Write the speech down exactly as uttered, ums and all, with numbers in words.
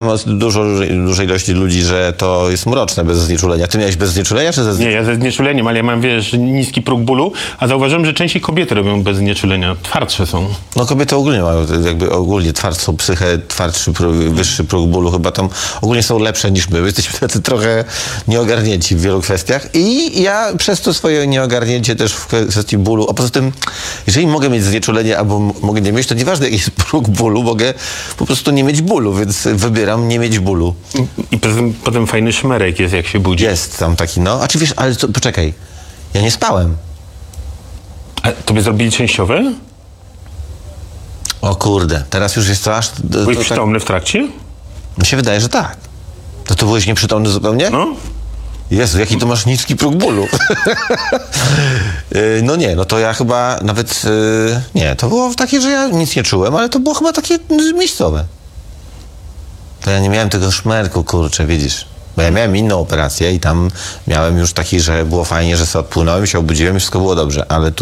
od dużo, dużej ilości ludzi, że to jest mroczne bez znieczulenia. Ty miałeś bez znieczulenia, czy ze Nie, znieczuleniem? ja ze znieczuleniem, ale ja mam, wiesz, niski próg bólu, a zauważyłem, że częściej kobiety robią bez znieczulenia. Twardsze są. No kobiety ogólnie mają, jakby ogólnie twardszą psychę, twardszy, próg, wyższy próg bólu, chyba tam ogólnie są lepsze niż my. My jesteśmy tacy trochę nieogarnięci w wielu kwestiach i ja przez to swoje nieogarnięcie też w kwestii bólu, a poza tym, jeżeli mogę mieć znieczulenie albo m- mogę nie mieć, to nieważne jaki jest próg bólu, mogę po prostu nie mieć bólu, więc wybieram nie mieć bólu. I potem, potem fajny szmerek jest, jak się budzi. Jest tam taki, no, a czy wiesz, ale to, poczekaj, ja nie spałem. A tobie zrobili częściowe? O kurde, teraz już jest to aż... To, Byłeś to tak, przytomny w trakcie? mi się wydaje, że tak. To ty byłeś nieprzytomny zupełnie? No. Jezu, jaki to masz niski próg bólu. Yy, no nie, no to ja chyba nawet... Yy, nie, to było takie, że ja nic nie czułem, ale to było chyba takie yy, miejscowe. To ja nie miałem tego szmerku, kurczę, widzisz. Bo ja miałem inną operację i tam miałem już taki, że było fajnie, że sobie odpłynąłem, się obudziłem i wszystko było dobrze, ale tu